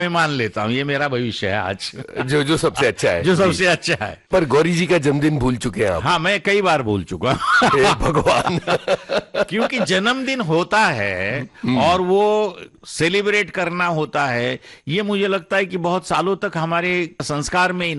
मैं मान लेता हूँ, ये मेरा भविष्य है आज। जो सबसे अच्छा है, जो सबसे अच्छा है। पर गौरी जी का जन्मदिन भूल चुके हैं आप। हाँ, मैं कई बार भूल चुका हे भगवान। क्योंकि जन्मदिन होता है और वो सेलिब्रेट करना होता है, ये मुझे लगता है कि बहुत सालों तक हमारे संस्कार में